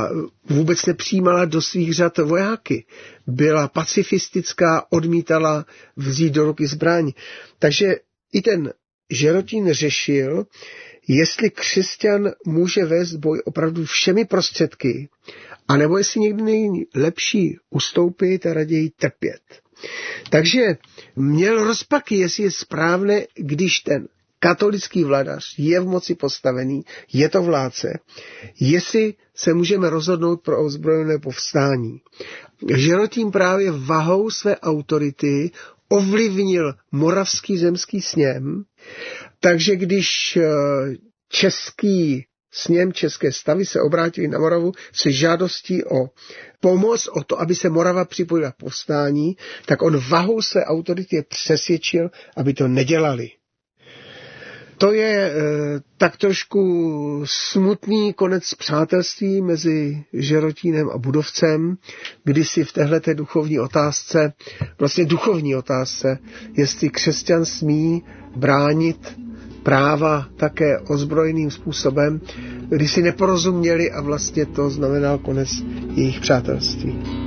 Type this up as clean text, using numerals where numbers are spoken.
vůbec nepřijímala do svých řad vojáky. Byla pacifistická, odmítala vzít do ruky zbraň. Takže i ten Žerotín řešil, jestli křesťan může vést boj opravdu všemi prostředky, anebo jestli někdy není lepší ustoupit a raději trpět. Takže měl rozpaky, jestli je správné, když ten katolický vladař je v moci postavený, je to vládce, jestli se můžeme rozhodnout pro ozbrojené povstání. Žerotín právě vahou své autority ovlivnil Moravský zemský sněm, takže když český sněm, české stavy se obrátili na Moravu se žádostí o pomoc, o to, aby se Morava připojila k povstání, tak on vahou své autority je přesvědčil, aby to nedělali. To je tak trošku smutný konec přátelství mezi Žerotínem a Budovcem, kdy si v téhleté duchovní otázce, vlastně duchovní otázce, jestli křesťan smí bránit práva také ozbrojeným způsobem, kdy si neporozuměli a vlastně to znamenal konec jejich přátelství.